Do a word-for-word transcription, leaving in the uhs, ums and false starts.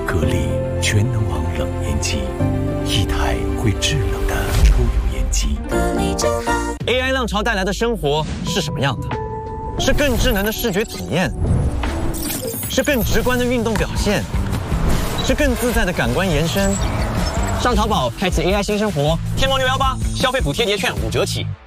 格力全能王冷烟机，一台会制冷的抽油烟机。格力真好。A I 浪潮带来的生活是什么样的？是更智能的视觉体验，是更直观的运动表现，是更自在的感官延伸。上淘宝开启 A I 新生活，天猫六幺八消费补贴叠券五折起。